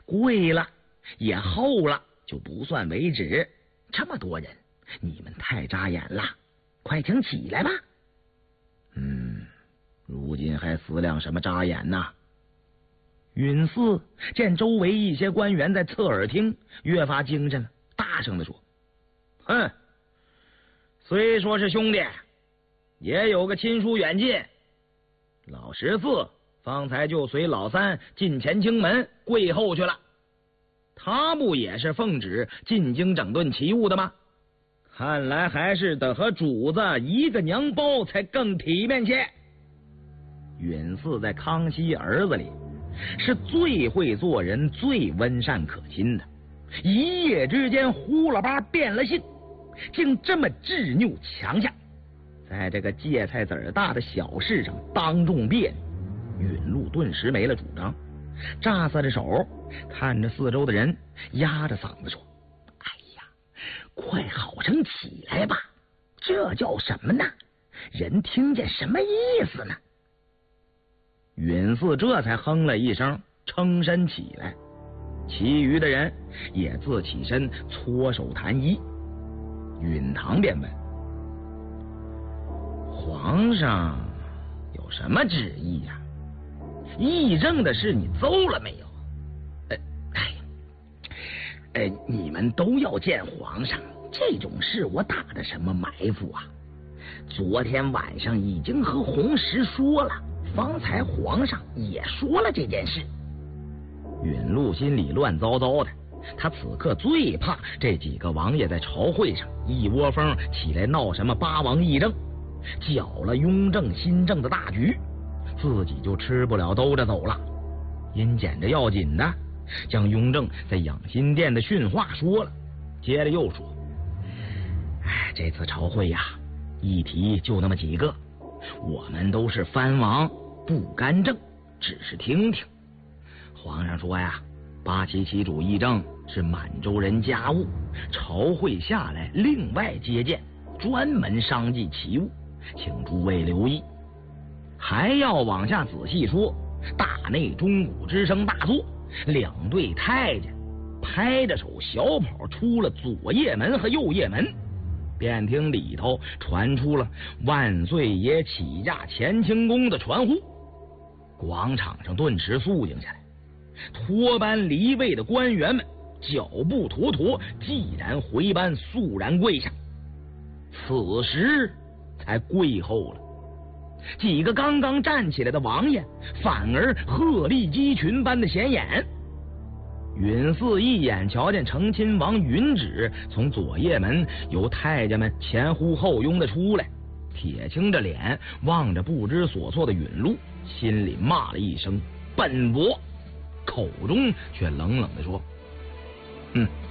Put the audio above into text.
跪了，也候了，就不算为止。这么多人，你们太扎眼了，快请起来吧。如今还思量什么扎眼呢？允嗣见周围一些官员在侧耳听，越发精神了，大声地说：“虽说是兄弟，也有个亲疏远近。老14方才就随老3进乾清门跪候去了，他不也是奉旨进京整顿奇物的吗？看来还是等和主子一个娘包才更体面些。”允嗣在康熙儿子里是最会做人、最温善可亲的，一夜之间呼啦吧变了性，竟这么执拗强项，在这个芥菜籽大的小事上当众别扭。允禄顿时没了主张，炸撒着手，看着四周的人，压着嗓子说：“哎呀，快好生起来吧，这叫什么呢？人听见什么意思呢？”允嗣这才哼了一声，撑身起来，其余的人也自起身搓手弹衣。允堂便问：“皇上有什么旨意呀？议政的事你奏了没有？”你们都要见皇上，这种事我打的什么埋伏啊？昨天晚上已经和弘时说了，方才皇上也说了这件事。允禄心里乱糟糟的，他此刻最怕这几个王爷在朝会上一窝蜂起来闹什么八王议政，搅了雍正新政的大局，自己就吃不了兜着走了。因捡着要紧的，将雍正在养心殿的训话说了，接着又说：“这次朝会呀，议题就那么几个，我们都是藩王，不干政，只是听听。皇上说呀，8旗旗主议政是满洲人家务，朝会下来另外接见，专门商议奇物，请诸位留意。还要往下仔细说，大内钟鼓之声大作，2队太监拍着手小跑出了左掖门和右掖门，便听里头传出了万岁爷起驾乾清宫的传呼。广场上顿时肃静下来，脱班离位的官员们脚步妥妥，既然回班，肃然跪下。此时才跪后了，几个刚刚站起来的王爷反而鹤立鸡群般的显眼。允嗣一眼瞧见成亲王允旨从左掖门由太监们前呼后拥的出来，铁青着脸望着不知所措的允禄，心里骂了一声笨拙，口中却冷冷地说：“